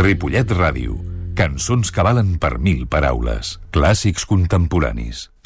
Ripollet Ràdio. Cançons que valen per 1000 paraules. Clàssics contemporanis.